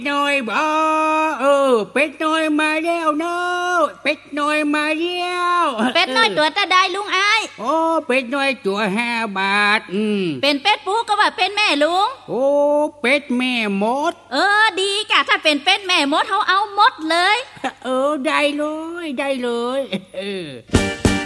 น้อยบ่เป็ดน้อยมาแล้วเนาะเป็ดน้อยมาแล้วเป็ดน้อยตัวตะได้ลุงอ้ายโอ้เป็ดน้อยตัว5 บาทเป็นเป็ดปูก็ว่าเป็นแม่ลุงโอ้เป็ดแม่มดดีกะถ้าเป็นเป็ดแม่มดเฮาเอาหมดเลยได้เลย